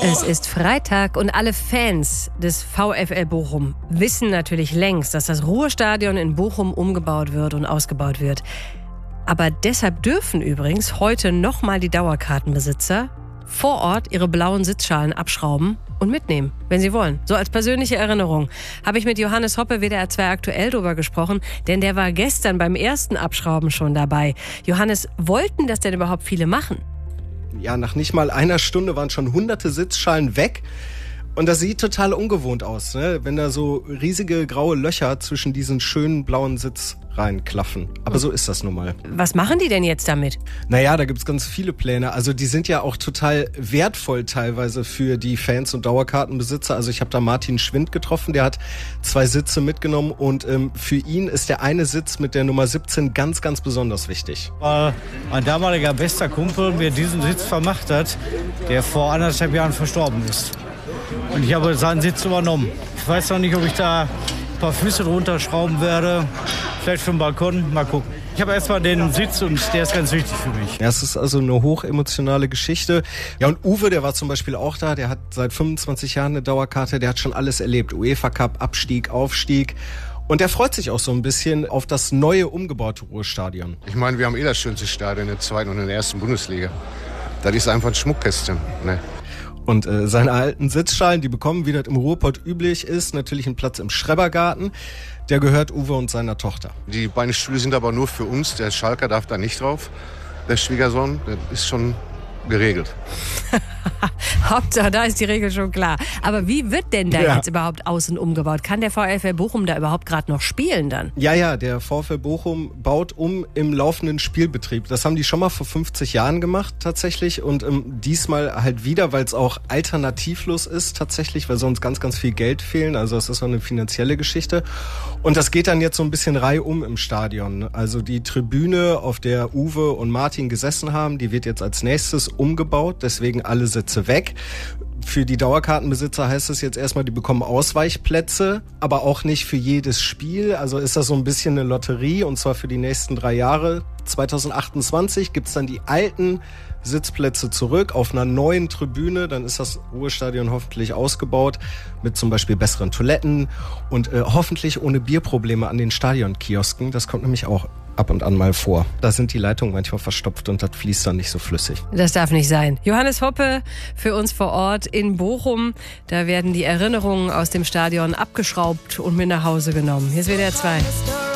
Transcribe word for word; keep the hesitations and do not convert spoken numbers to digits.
Es ist Freitag und alle Fans des VfL Bochum wissen natürlich längst, dass das Ruhrstadion in Bochum umgebaut wird und ausgebaut wird. Aber deshalb dürfen übrigens heute nochmal die Dauerkartenbesitzer vor Ort ihre blauen Sitzschalen abschrauben und mitnehmen, wenn sie wollen. So als persönliche Erinnerung habe ich mit Johannes Hoppe, W D R zwei aktuell, drüber gesprochen, denn der war gestern beim ersten Abschrauben schon dabei. Johannes, wollten das denn überhaupt viele machen? Ja, nach nicht mal einer Stunde waren schon hunderte Sitzschalen weg. Und das sieht total ungewohnt aus, ne? Wenn da so riesige graue Löcher zwischen diesen schönen blauen Sitzreihen klaffen. Aber so ist das nun mal. Was machen die denn jetzt damit? Naja, da gibt's ganz viele Pläne. Also die sind ja auch total wertvoll teilweise für die Fans und Dauerkartenbesitzer. Also ich habe da Martin Schwind getroffen, der hat zwei Sitze mitgenommen. Und ähm, für ihn ist der eine Sitz mit der Nummer siebzehn ganz, ganz besonders wichtig. Weil mein damaliger bester Kumpel mir diesen Sitz vermacht hat, der vor anderthalb Jahren verstorben ist. Und ich habe seinen Sitz übernommen. Ich weiß noch nicht, ob ich da ein paar Füße drunter schrauben werde. Vielleicht für den Balkon. Mal gucken. Ich habe erstmal den Sitz und der ist ganz wichtig für mich. Ja, es ist also eine hochemotionale Geschichte. Ja, und Uwe, der war zum Beispiel auch da. Der hat seit fünfundzwanzig Jahren eine Dauerkarte. Der hat schon alles erlebt. UEFA Cup, Abstieg, Aufstieg. Und der freut sich auch so ein bisschen auf das neue, umgebaute Ruhrstadion. Ich meine, wir haben eh das schönste Stadion in der zweiten und in der ersten Bundesliga. Das ist einfach ein Schmuckkästchen. Ne? Und äh, seine alten Sitzschalen, die bekommen, wie das im Ruhrpott üblich ist, natürlich einen Platz im Schrebergarten. Der gehört Uwe und seiner Tochter. Die beiden Stühle sind aber nur für uns. Der Schalker darf da nicht drauf. Der Schwiegersohn, der ist schon geregelt. Hauptsache, da ist die Regel schon klar. Aber wie wird denn da Ja. jetzt überhaupt außen umgebaut? Kann der VfL Bochum da überhaupt gerade noch spielen dann? Ja, ja, der VfL Bochum baut um im laufenden Spielbetrieb. Das haben die schon mal vor fünfzig Jahren gemacht tatsächlich und ähm, diesmal halt wieder, weil es auch alternativlos ist tatsächlich, weil sonst ganz, ganz viel Geld fehlen. Also es ist so eine finanzielle Geschichte. Und das geht dann jetzt so ein bisschen reihum im Stadion. Also die Tribüne, auf der Uwe und Martin gesessen haben, die wird jetzt als nächstes umgebaut, deswegen alle Sitze weg. Für die Dauerkartenbesitzer heißt es jetzt erstmal, die bekommen Ausweichplätze, aber auch nicht für jedes Spiel. Also ist das so ein bisschen eine Lotterie und zwar für die nächsten drei Jahre. zwanzig achtundzwanzig gibt's dann die alten Sitzplätze zurück auf einer neuen Tribüne. Dann ist das Ruhrstadion hoffentlich ausgebaut mit zum Beispiel besseren Toiletten und äh, hoffentlich ohne Bierprobleme an den Stadionkiosken. Das kommt nämlich auch ab und an mal vor. Da sind die Leitungen manchmal verstopft und das fließt dann nicht so flüssig. Das darf nicht sein. Johannes Hoppe für uns vor Ort in Bochum. Da werden die Erinnerungen aus dem Stadion abgeschraubt und mit nach Hause genommen. Hier ist W D R zwei.